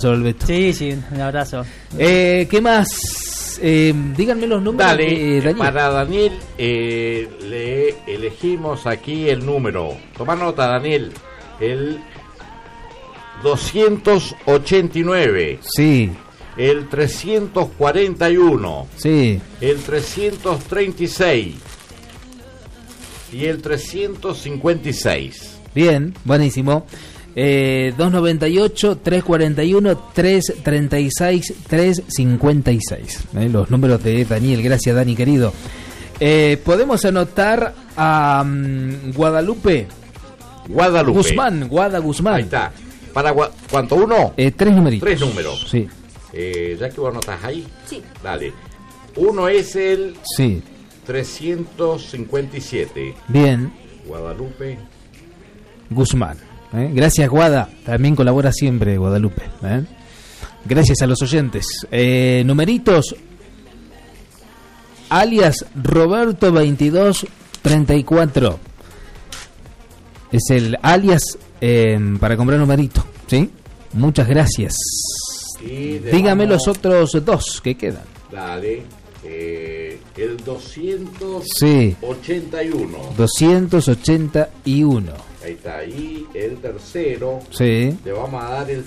abrazo, Alberto. Sí, un abrazo. ¿Qué más? Díganme los números. Dale, Daniel. para Daniel le elegimos aquí el número. Toma nota, Daniel. El 289. Sí. El 341. Sí. El 336. Y el 356. Bien, buenísimo. 298, 341, 336, 356. Los números de Daniel. Gracias, Dani, querido. Podemos anotar a Guadalupe Guzmán. Ahí está. ¿Para cuánto? ¿Uno? 3 numeritos. 3 números. Sí. Ya que vos anotás ahí. Sí. Dale. Uno es el Sí. 357. Bien. Guadalupe Guzmán. Gracias, Guada. También colabora siempre, Guadalupe. Gracias a los oyentes. Numeritos. Alias Roberto 2234. Es el alias para comprar numerito. ¿Sí? Muchas gracias. Dígame los otros dos que quedan. Dale. El 281. Sí. 281. Ahí está. Y el tercero. Sí. Le vamos a dar el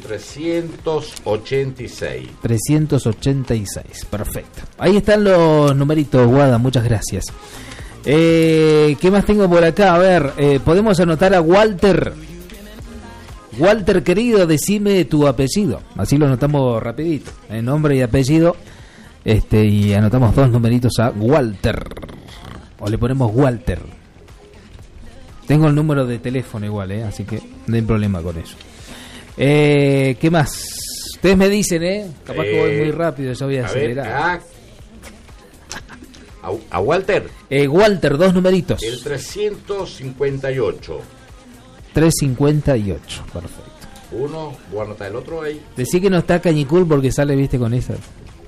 386. 386. Perfecto. Ahí están los numeritos, Guada. Muchas gracias. ¿Qué más tengo por acá? A ver, podemos anotar a Walter. Walter, querido, decime tu apellido. Así lo anotamos rapidito. Nombre y apellido. Y anotamos 2 numeritos a Walter. O le ponemos Walter. Tengo el número de teléfono igual, así que no hay problema con eso. ¿Qué más? Ustedes me dicen, capaz que voy muy rápido, yo voy a acelerar. A Walter. Walter, 2 numeritos. El 358. 358, perfecto. Uno, voy a anotar el otro ahí. Decí que no está Cañicul porque sale, viste, con esa.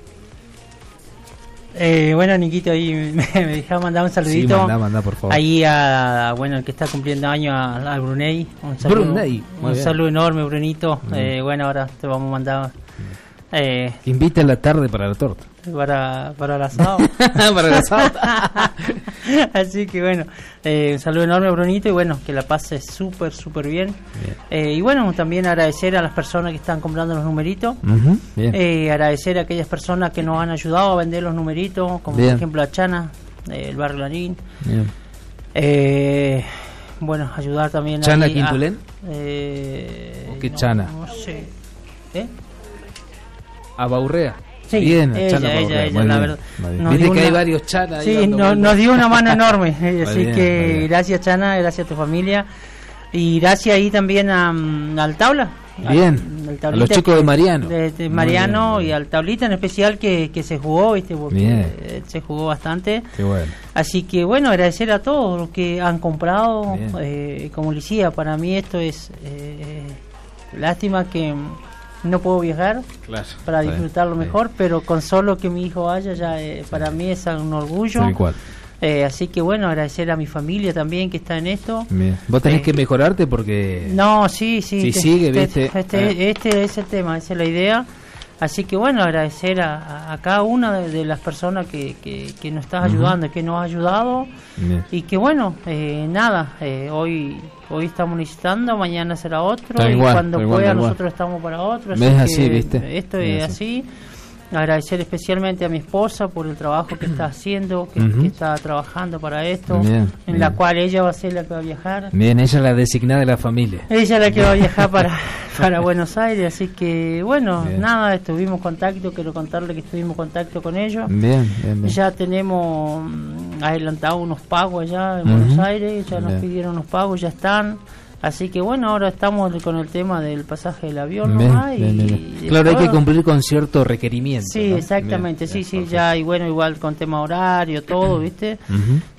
Bueno, Niquito, ahí me dejaba mandar un saludito. Sí, mandá, por favor. Ahí el que está cumpliendo años, a Brunei. Un saludo enorme, Brunito. Bueno, ahora te vamos a mandar. Invita en la tarde para la torta. Para el asado. Para el asado. Así que bueno, un saludo enorme a Brunito y bueno, que la pase súper bien. Y bueno, también agradecer a las personas que están comprando los numeritos. Agradecer a aquellas personas que nos han ayudado a vender los numeritos, como por ejemplo a Chana, el barrio Larín. Bueno, ayudar también ¿Chana Quintulén? ¿O qué Chana? No sé. A Baurrea. Sí, bien, ella, la verdad. Viste que hay varios Chana. Sí, nos dio una mano enorme. Así que gracias, Chana, gracias a tu familia. Y gracias ahí también al Tabla. Bien, a los chicos de Mariano. De Mariano bien. Y al Tablita en especial que se jugó, ¿viste? Porque se jugó bastante. Qué bueno. Así que bueno, agradecer a todos los que han comprado. Como le decía, para mí esto es lástima que no puedo viajar para disfrutarlo mejor, pero con solo que mi hijo vaya ya para mí es un orgullo. Así que bueno, agradecer a mi familia también que está en esto. Bien. Vos tenés que mejorarte porque sí si sigue, ¿viste? Este es el tema, esa es la idea. Así que bueno, agradecer a cada una de las personas que nos está ayudando, que nos ha ayudado. Y que bueno, hoy estamos necesitando, mañana será otro, cuando pueda nosotros estamos para otro. Así, ¿viste? Esto es así. Agradecer especialmente a mi esposa por el trabajo que está haciendo, que está trabajando para esto, la cual ella va a ser la que va a viajar. Bien, ella es la designada de la familia. Ella es la que va a viajar para Buenos Aires, así que bueno, estuvimos en contacto, quiero contarle que estuvimos en contacto con ellos. Bien. Ya tenemos adelantado unos pagos allá en Buenos Aires, ya nos pidieron unos pagos, ya están. Así que bueno, ahora estamos con el tema del pasaje del avión. Claro, hay que cumplir con cierto requerimiento. Sí, exactamente, sí, ya, y bueno, igual con tema horario, todo, ¿viste?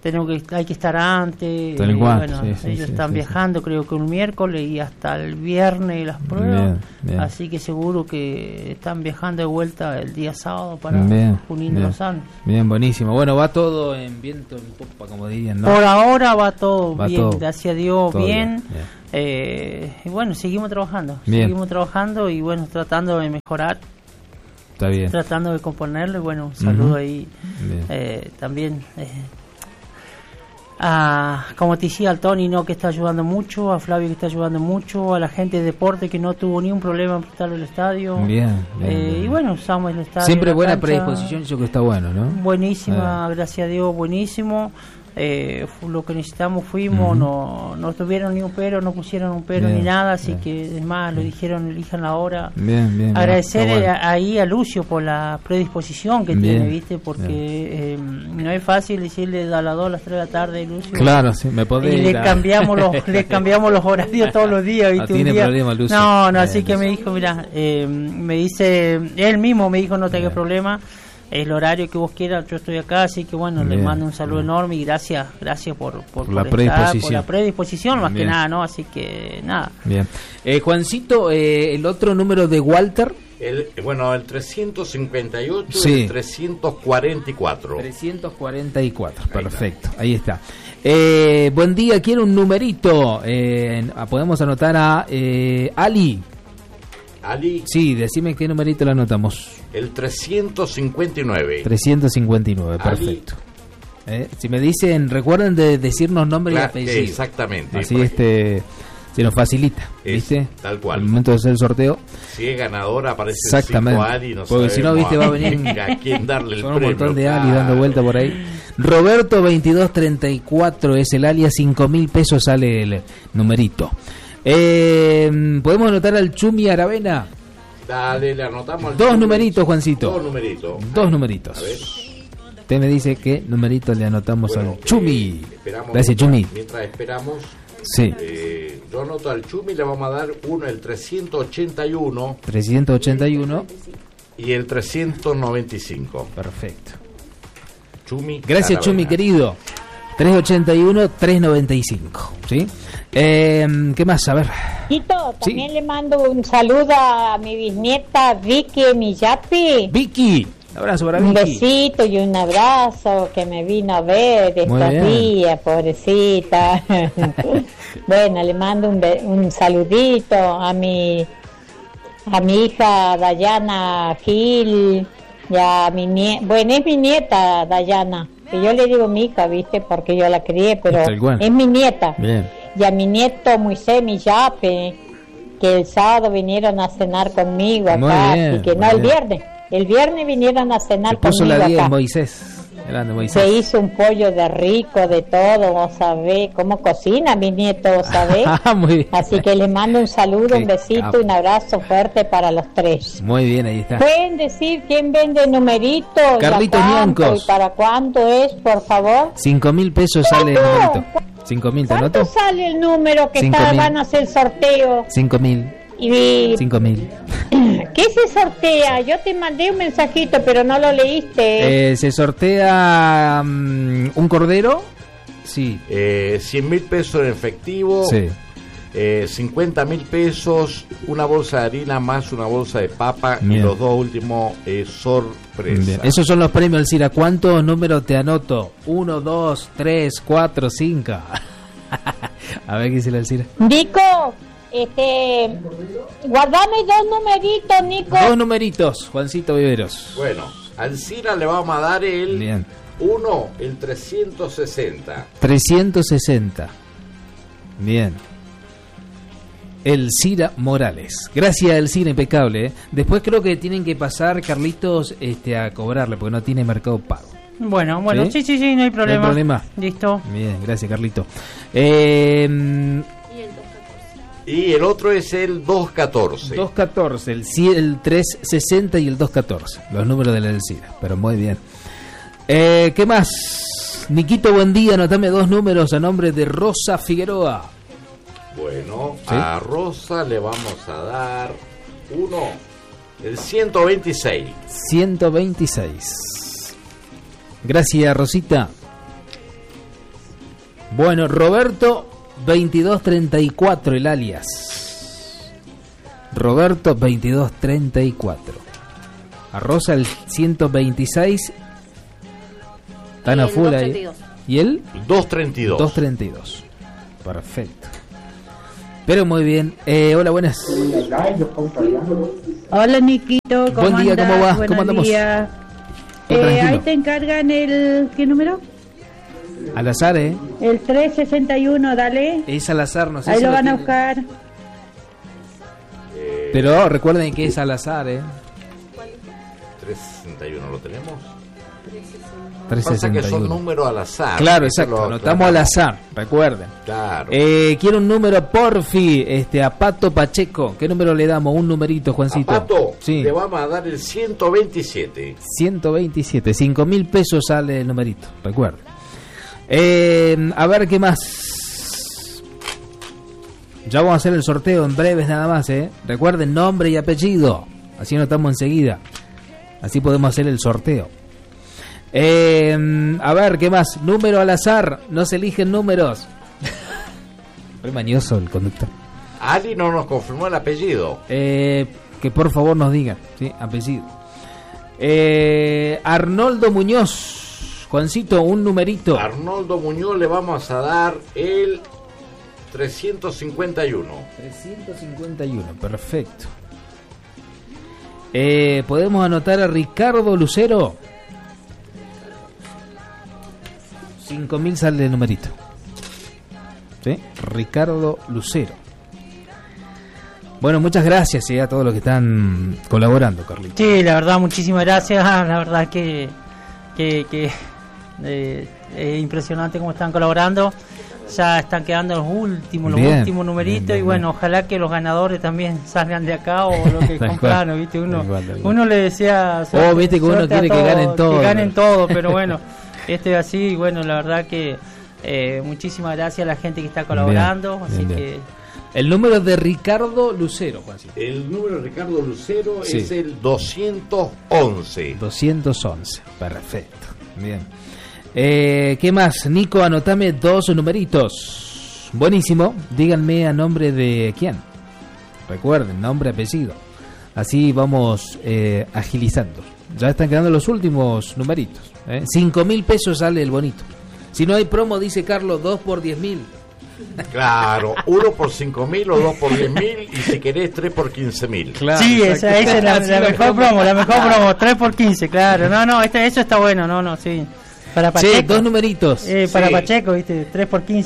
hay que estar antes. Bueno, ellos están viajando, creo que un miércoles y hasta el viernes las pruebas. Bien. Así que seguro que están viajando de vuelta el día sábado para Junín de los Andes. Bien, buenísimo. Bueno, va todo en viento en popa, como dirían, ¿no? Por ahora va todo bien, gracias a Dios, bien. Y bueno, seguimos trabajando y bueno, tratando de mejorar. Está bien. Tratando de componerlo y bueno, un saludo ahí también. Como te decía, al Tony, ¿no?, que está ayudando mucho, a Flavio, que está ayudando mucho, a la gente de deporte, que no tuvo ni un problema en prestarle el estadio. Bien. Y bueno, usamos el estadio. Siempre buena predisposición, yo que está bueno, ¿no? Buenísima, gracias a Dios, buenísimo. Lo que necesitamos fuimos, no tuvieron ni un pero, no pusieron un pero ni nada, así que además lo dijeron, elijan la hora. Bien. Agradecer ahí a Lucio por la predisposición que tiene, ¿viste? Porque no es fácil decirle a las 2, a las 3 de la tarde, Lucio. Claro, sí, me podés. Y le cambiamos los horarios todos los días, ¿viste? Tiene problema, Lucio. No, así que me dijo, mira, me dice, él mismo me dijo, no tengas problema. El horario que vos quieras, yo estoy acá, así que bueno, le mando un saludo enorme y gracias por la predisposición. Por la predisposición, más que nada, ¿no? Así que nada. Bien. Juancito, el otro número de Walter. El 358 y el 344. 344, perfecto, ahí está. Buen día, quiero un numerito. Podemos anotar a Ali. Sí, decime qué numerito lo anotamos. El 359. 359, perfecto. Si me dicen, recuerden de decirnos nombre y apellido. Exactamente. Así se nos facilita, ¿viste? Tal cual. Al momento de hacer el sorteo. Si es ganador, aparece exactamente. 5 Ali, no porque si no, ¿viste? Va a venir a quién darle el premio. Un montón de Ali dando vuelta por ahí. Roberto 2234 es el alias, 5.000 pesos sale el numerito. ¿Podemos anotar al Chumi Aravena? Dale, le anotamos al Dos numeritos, Juancito. Dos numeritos. A ver. Usted me dice qué numerito le anotamos al Chumi. Gracias, Chumi. Mientras esperamos, sí. Yo anoto al Chumi, le vamos a dar uno, el 381. 381. Y el 395. Perfecto. Chumi. Gracias, Chumi, querido. 381, 395, ¿sí? ¿Qué más? A ver. Tito, también le mando un saludo a mi bisnieta Vicky Millapi. Vicky, un abrazo para Vicky. Un besito y un abrazo, que me vino a ver estos días, pobrecita. Bueno, le mando un saludito a mi hija Dayana Gil y a mi nieta. Bueno, es mi nieta Dayana, que yo le digo mi hija, ¿viste? Porque yo la crié, pero es mi nieta. Bien. Y a mi nieto Moisés Millape, que el sábado vinieron a cenar conmigo acá. Bien, así que no, el viernes vinieron a cenar conmigo acá. Se puso la 10 Moisés. Se hizo un pollo de rico, de todo, vos sabés cómo cocina mi nieto, vos sabés. Muy bien. Así que les mando un saludo, un besito y un abrazo fuerte para los tres. Muy bien, ahí está. ¿Pueden decir quién vende numeritos? Carlitos Ñancos. ¿Y para cuánto es, por favor? 5.000 pesos sale el numerito. 5.000, ¿te anoto? ¿Cuánto sale el número que van a hacer sorteo? 5.000. 5.000. ¿Qué se sortea? Yo te mandé un mensajito, pero no lo leíste. Se sortea un cordero. Sí. 100.000 pesos en efectivo. Sí. 50.000 pesos, una bolsa de harina más una bolsa de papa. Bien. Y los dos últimos sorpresa. Bien. Esos son los premios, Alcira. ¿Cuántos números te anoto? 1, 2, 3, 4, 5. A ver qué dice la Alcira. Nico, guardame 2 numeritos, Nico. 2 numeritos, Juancito Viveros. Bueno, Alcira le vamos a dar el Bien. 1, el 360. 360. Bien. Elcira Morales. Gracias, Elcira, impecable. Después creo que tienen que pasar, Carlitos, a cobrarle, porque no tiene Mercado Pago. Bueno, sí, no hay problema. No hay problema. Listo. Bien, gracias, Carlito. Y el otro es el 214. 214, el 360 y el 214. Los números de la Elcira, pero muy bien. ¿Qué más? Niquito, buen día. Anotame 2 números a nombre de Rosa Figueroa. Bueno, ¿sí? A Rosa le vamos a dar el 126. 126. Gracias, Rosita. Bueno, Roberto 2234, el alias. Roberto 2234. A Rosa el 126. Están a full ahí. ¿Y él? 232. 232. Perfecto. Pero muy bien. Hola, buenas. Hola, Niquito. ¿Cómo Buen día, andas? ¿cómo va? Buenos ¿Cómo andamos? días. Ahí te encargan el... ¿Qué número? Al azar, El 361, dale. Es al azar, no sé ahí si lo van a tienen. buscar. Pero recuerden que es al azar, 361 lo tenemos. 361. Pasa que son números al azar. Claro, exacto. Anotamos al azar, recuerden. Claro. Quiero un número, porfi, a Pato Pacheco. ¿Qué número le damos? Un numerito, Juancito. A Pato, sí. Le vamos a dar el 127. 127, 5.000 pesos sale el numerito, recuerden. A ver, ¿qué más? Ya vamos a hacer el sorteo en breves nada más, Recuerden, nombre y apellido. Así anotamos enseguida. Así podemos hacer el sorteo. A ver, ¿qué más? Número al azar. No se eligen números. Muy mañoso el conductor. Ali no nos confirmó el apellido. Que por favor nos digan, ¿sí? Apellido. Arnoldo Muñoz. Juancito, un numerito. Arnoldo Muñoz le vamos a dar el 351. 351, perfecto. Podemos anotar a Ricardo Lucero. 5.000 sale el numerito. ¿Sí? Ricardo Lucero. Bueno, muchas gracias a todos los que están colaborando, Carlito. Sí, la verdad, muchísimas gracias. La verdad que es impresionante cómo están colaborando. Ya están quedando los últimos numeritos. Bien, y bueno, ojalá que los ganadores también salgan de acá o lo que compraron, ¿viste? Uno le decía... viste que uno quiere que ganen todo. Que ganen todo, pero bueno, es así. Y bueno, la verdad que muchísimas gracias a la gente que está colaborando. Bien, así que... El número de Ricardo Lucero, Juancito. El número de Ricardo Lucero sí. Es el 211. 211, perfecto. Bien. ¿Qué más? Nico, anotame 2 numeritos. Buenísimo. Díganme a nombre de quién. Recuerden, nombre, apellido. Así vamos agilizando. Ya están quedando los últimos numeritos. 5.000 pesos sale el bonito. Si no hay promo, dice Carlos, 2 por 10.000. Claro, 1 por 5.000 o 2 por 10.000 y si querés 3 por 15.000. Claro, sí, esa es la mejor promo, 3 por 15, claro. No, eso está bueno, sí. Para Pacheco. Sí, 2 numeritos. Para Pacheco, viste, 3 por 15.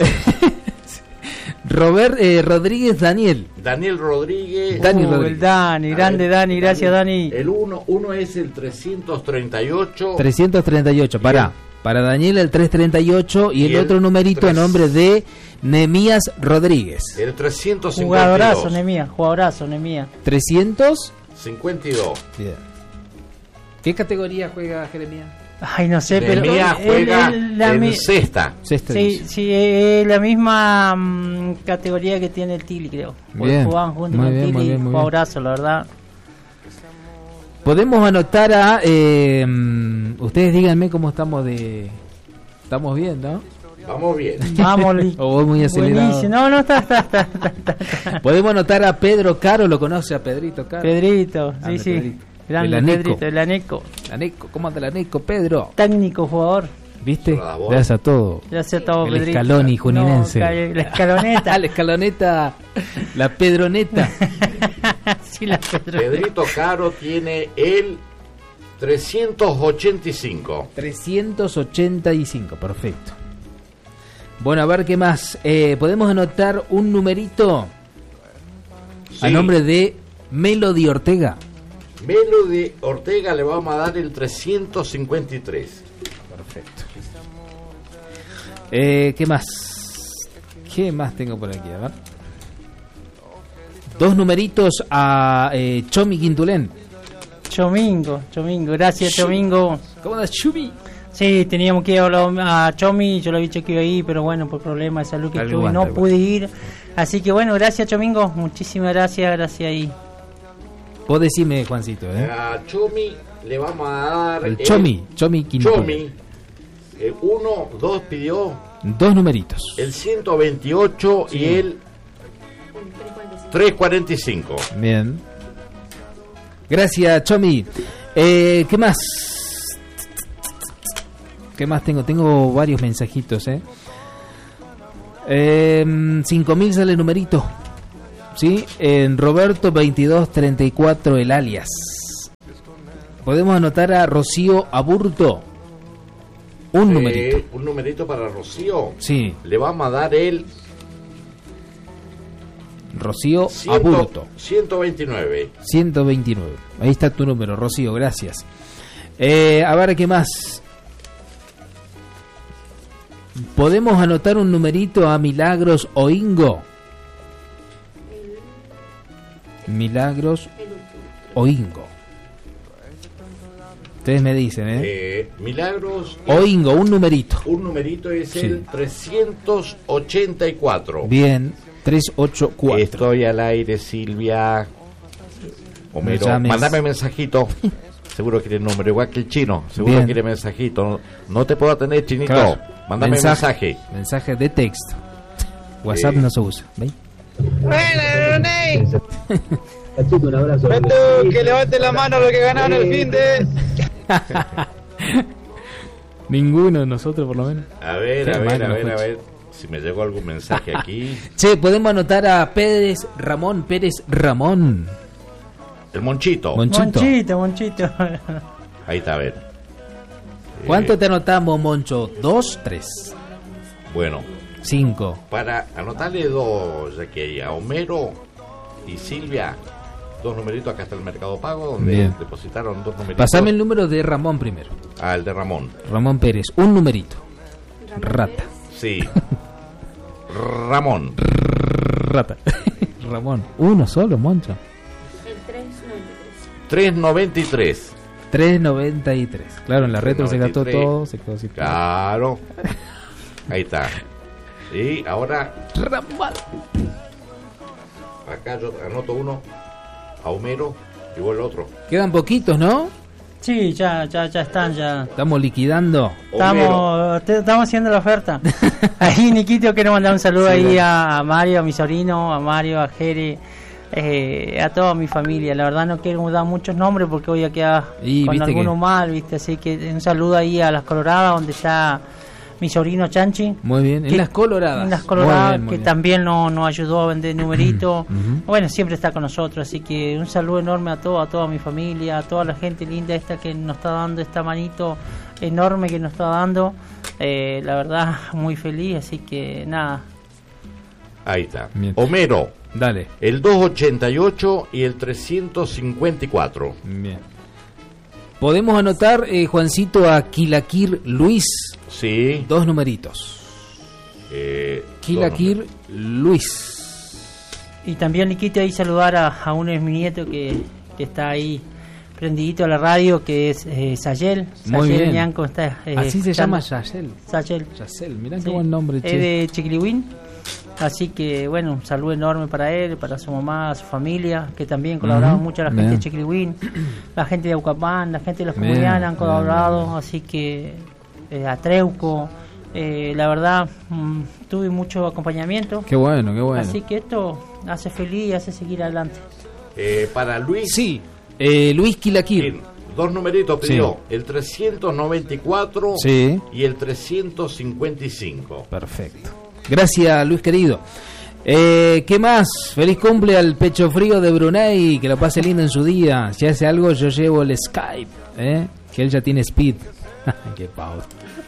Rodríguez Daniel. Daniel Rodríguez. El Dani, grande Dani, gracias Dani. El uno es el 338. 338, para Daniel el 338 y el otro numerito a nombre de Nemías Rodríguez. El 352. Jugadorazo Nemías. 352. Bien. ¿Qué categoría juega Jeremías? Ay, no sé, pero Nemías juega en sexta. Sí, es la misma categoría que tiene el Tili, creo. Bien. Jugaban juntos con el Tili, jugadorazo, la verdad. Podemos anotar a... ustedes díganme cómo estamos de... Estamos bien, ¿no? Vamos bien. Vamos, o voy muy acelerado. Buenísimo. No, está. Podemos anotar a Pedro Caro, ¿lo conoce a Pedrito Caro? Pedrito, sí. Pedrito. Grande Pedrito, el Aneco. ¿Cómo anda el Aneco, Pedro? Técnico, jugador. ¿Viste? Gracias a todo. Gracias a todo, el Pedrito. Scaloni juninense. La escaloneta. La escaloneta. La Pedroneta. Sí, la Pedroneta. Pedrito Caro tiene el 385. 385, perfecto. Bueno, a ver qué más. Podemos anotar un numerito a nombre de Melody Ortega. Melody Ortega le vamos a dar el 353. Perfecto. ¿Qué más? ¿Qué más tengo por aquí? A ver. 2 numeritos a Chomi Quintulén. Chomingo, gracias Chomingo. ¿Cómo andas, Chumi? Sí, teníamos que ir a Chomi, yo lo había dicho que iba ahí, pero bueno, por problemas de salud que tuve no pude ir. Así que bueno, gracias Chomingo, muchísimas gracias ahí. Vos decime, Juancito, A Chomi le vamos a dar el Chomi Quintulén. Chomi, 1, 2 pidió. 2 numeritos. El 128 y el 345. Bien. Gracias, Chomi. ¿Qué más? ¿Qué más tengo? Tengo varios mensajitos, 5.000 sale el numerito. ¿Sí? En Roberto 2234 el alias. Podemos anotar a Rocío Aburto. Un numerito. Un numerito para Rocío. Sí. Le vamos a dar el Rocío Aburto. 129. 129. Ahí está tu número, Rocío, gracias. A ver, ¿qué más? ¿Podemos anotar un numerito a Milagros Oingo? Milagros Oingo. Ustedes me dicen, Milagros Oingo, un numerito. Un numerito es el 384. Bien, 384. Estoy al aire, Silvia. Homero, mándame mensajito. Seguro quiere el número, igual que el chino. Seguro quiere mensajito. No te puedo atender, chinito. Claro. Mándame mensaje. Mensaje de texto. WhatsApp no se usa. ¿Veis? Un abrazo. Que levante la mano lo que ganaron el fin de. Ninguno de nosotros, por lo menos. A ver. Si me llegó algún mensaje aquí. Che, podemos anotar a Pérez Ramón. El Monchito. Monchito. Ahí está, a ver. ¿Cuánto te anotamos, Moncho? ¿2, 3? Bueno. 5. Para anotarle 2, ya que a Homero y Silvia, 2 numeritos. Acá está el Mercado Pago, donde depositaron 2 numeritos. Pasame el número de Ramón primero. El de Ramón. Ramón Pérez, un numerito. Rata. Sí. Ramón. Rata. Ramón. Uno solo, Moncho. El 393. 393. Claro, en la retro se gastó todo, se quedó sin. Claro. Ahí está. Y ahora Ramón. Acá yo anoto uno a Homero y vos el otro. Quedan poquitos, ¿no? Sí, ya están, ya. Estamos liquidando. Estamos haciendo la oferta. Ahí, Niquito, quiero mandar un saludo ahí a Mario, a mi sobrino, a Mario, a Jere, a toda mi familia. La verdad no quiero dar muchos nombres porque voy a quedar con alguno mal, ¿viste? Así que un saludo ahí a Las Coloradas, donde está mi sobrino Chanchi. Muy bien, en Las Coloradas. En Las Coloradas, muy bien. También nos ayudó a vender numeritos. Bueno, siempre está con nosotros, así que un saludo enorme a toda mi familia, a toda la gente linda esta que nos está dando esta manito enorme que nos está dando. La verdad, muy feliz, así que nada. Ahí está. Bien. Homero. Dale. El 288 y el 354. Bien. Podemos anotar, Juancito, a Quilaquir Luis. Sí. 2 numeritos. Quilaquir Luis. Y también le quito ahí saludar a uno de mis nietos que está ahí prendidito a la radio, que es Sayel. Muy bien. Ñanco está, así se llama Sayel. Sayel, mirá qué buen nombre. Es de Chiquilihuín. Así que bueno, un saludo enorme para él, para su mamá, su familia, que también colaboraron mucho, la gente de Chiquilihuín, la gente de Aucapán, la gente de Los Comunidades han colaborado, así que a Treuco, la verdad tuve mucho acompañamiento. Qué bueno. Así que esto hace feliz y hace seguir adelante. Para Luis. Sí, Luis Quilaquir. 2 numeritos pidió, el 394 y el 355. Perfecto. Gracias, Luis querido. ¿Qué más? Feliz cumple al Pecho Frío de Brunei, que lo pase lindo en su día. Si hace algo, yo llevo el Skype, que él ya tiene Speed. Qué pavo.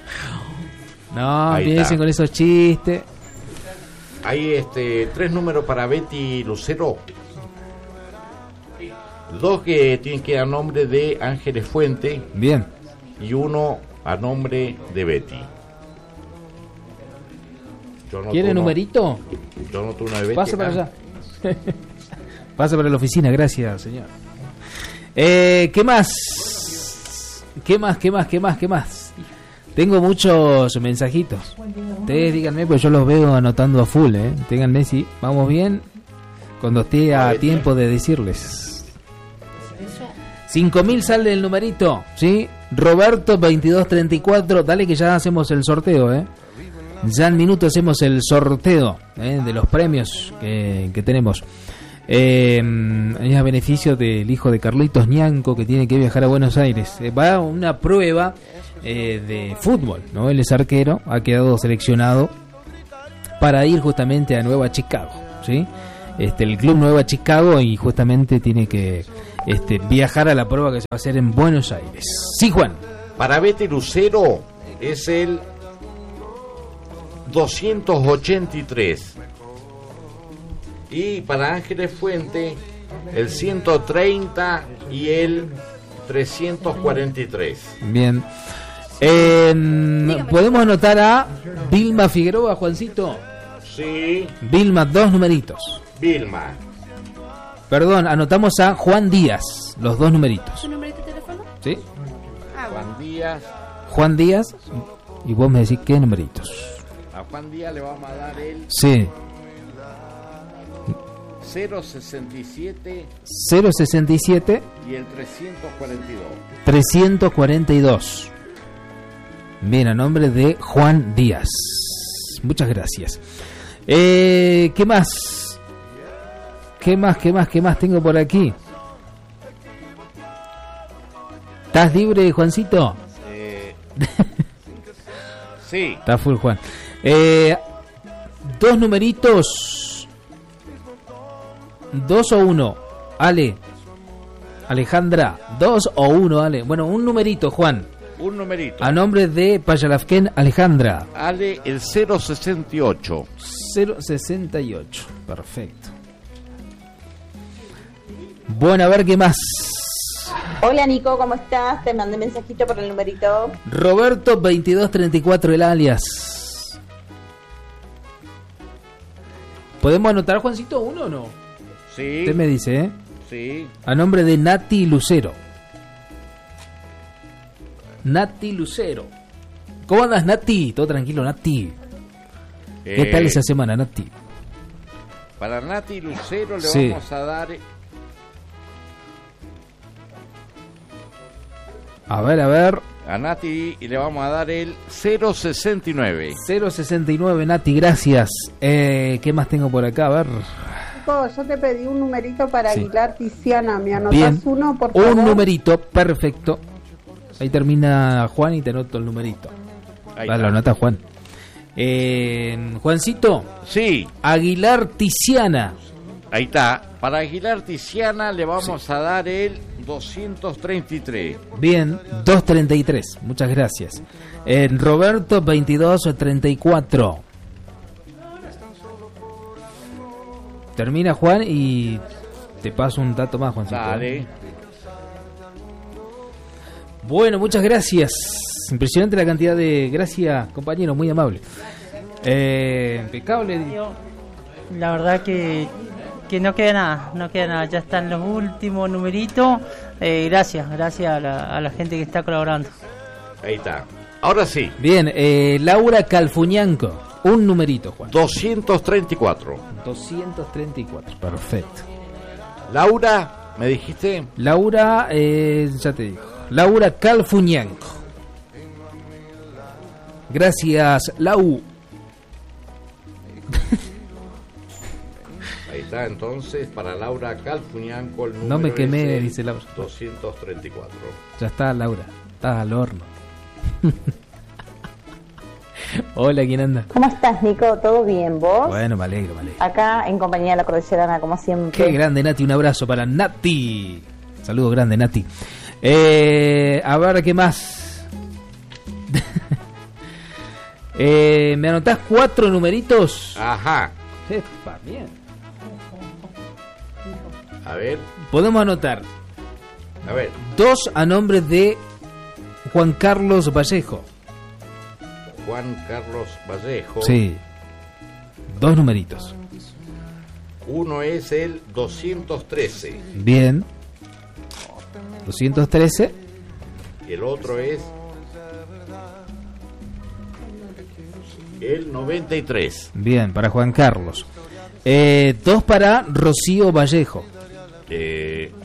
No, empiecen con esos chistes. Hay 3 números para Betty Lucero. 2 que tienen que ir a nombre de Ángeles Fuente. Bien. Y 1 a nombre de Betty. ¿Quiere numerito? Yo noto una de Betty. Pasa para allá. Pasa para la oficina, gracias, señor. ¿Qué más? ¿Qué más? Tengo muchos mensajitos. Ustedes díganme, pues yo los veo anotando a full, Díganme si vamos bien cuando esté a tiempo de decirles. 5.000 sale el numerito, ¿sí? Roberto 2234, dale que ya hacemos el sorteo, Ya en minutos hacemos el sorteo de los premios que tenemos. Es a beneficio del hijo de Carlitos Ñanco, que tiene que viajar a Buenos Aires. Va a una prueba de fútbol, ¿no? Él es arquero, ha quedado seleccionado para ir justamente a Nueva Chicago, ¿sí? El club Nueva Chicago, y justamente tiene que viajar a la prueba que se va a hacer en Buenos Aires. Sí, Juan. Para Betty Lucero es el 283. Y para Ángeles Fuente el 130 y el 343. Bien. ¿Podemos anotar a Vilma Figueroa, Juancito? Sí. Vilma, 2 numeritos. Vilma. Perdón, anotamos a Juan Díaz, los 2 numeritos. ¿Tu numerito de teléfono? Sí. Juan Díaz. Juan Díaz, y vos me decís qué numeritos. A Juan Díaz le vamos a dar el... Sí. 067 y el 342. 342. Bien, a nombre de Juan Díaz. Muchas gracias. ¿Qué más? ¿Qué más tengo por aquí? ¿Estás libre, Juancito? Sí. Está full, Juan. 2 numeritos. 2 o 1, Ale. Alejandra, 2 o 1, Ale. Bueno, un numerito, Juan. Un numerito. A nombre de Payalafken Alejandra. Ale, el 068. 068, perfecto. Bueno, a ver qué más. Hola Nico, ¿cómo estás? Te mandé mensajito por el numerito. Roberto 2234, el alias. ¿Podemos anotar, Juancito, 1 o no? Sí. Usted me dice, ¿eh? Sí. A nombre de Nati Lucero. Nati Lucero. ¿Cómo andas, Nati? Todo tranquilo, Nati. ¿Qué tal esa semana, Nati? Para Nati Lucero le vamos a dar... A ver. A Nati y le vamos a dar el 069. 069, Nati, gracias. ¿Qué más tengo por acá? A ver. Yo te pedí un numerito para Aguilar Tiziana. ¿Me anotás uno, por favor? Un numerito, perfecto. Ahí termina Juan y te anoto el numerito. Lo anota Juan. Juancito. Sí. Aguilar Tiziana. Ahí está. Para Aguilar Tiziana le vamos a dar el 233. Bien, 233. Muchas gracias. Roberto 2234. Termina Juan y te paso un dato más, Juancito. Dale. Bueno, muchas gracias. Impresionante la cantidad de... Gracias, compañero, muy amable. Impecable. La verdad que no queda nada. Ya están los últimos numeritos. Gracias a la gente que está colaborando. Ahí está. Ahora sí. Bien, Laura Calfuñanco. Un numerito, Juan. 234. 234, perfecto. Laura, ¿me dijiste? Laura, ya te digo. Laura Calfuñanco. Gracias, Lau. Ahí está, entonces, para Laura Calfuñanco el número. No me quemé, dice Laura. 234. Ya está, Laura. Está al horno. Hola, ¿quién anda? ¿Cómo estás, Nico? ¿Todo bien, vos? Bueno, me alegro. Acá en compañía de la Cordillerana, como siempre. Qué grande, Nati, un abrazo para Nati. Saludo grande, Nati. A ver, ¿qué más? ¿Me anotás 4 numeritos? Ajá. Epa, bien. A ver. Podemos anotar. A ver. 2 a nombre de Juan Carlos Vallejo. Juan Carlos Vallejo. Sí. 2 numeritos. Uno es el 213. Bien. 213. Y el otro es el 93. Bien, para Juan Carlos. 2 para Rocío Vallejo.